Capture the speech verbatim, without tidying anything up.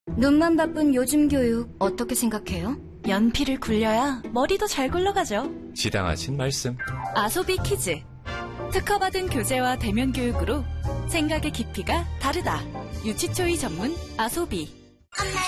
눈만 바쁜 요즘 교육 어떻게 생각해요? 연필을 굴려야 머리도 잘 굴러가죠. 지당하신 말씀. 아소비 키즈. 특허받은 교재와 대면 교육으로 생각의 깊이가 다르다. 유치초이 전문 아소비.